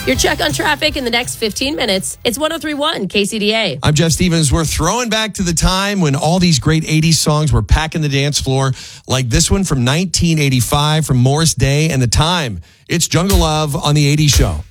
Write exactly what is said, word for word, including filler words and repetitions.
Your check on traffic in the next fifteen minutes. It's one oh three point one K C D A. I'm Jeff Stevens. We're throwing back to the time when all these great eighties songs were packing the dance floor, like this one from nineteen eighty-five from Morris Day and The Time. It's Jungle Love on the eighties Show.